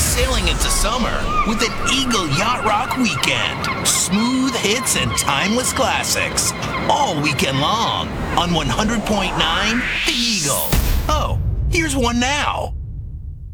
sailing into summer with an Eagle Yacht Rock weekend. Smooth hits and timeless classics. All weekend long on 100.9 The Eagle. Oh, here's one now.